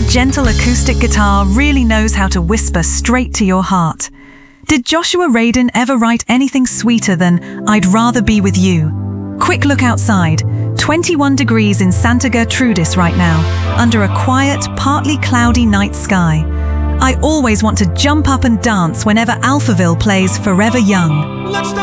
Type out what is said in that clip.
gentle acoustic guitar really knows how to whisper straight to your heart. Did Joshua Radin ever write anything sweeter than "I'd rather be with you"? Quick look outside. 21 degrees in Santa Gertrudis right now, under a quiet, partly cloudy night sky. I always want to jump up and dance whenever Alphaville plays Forever Young.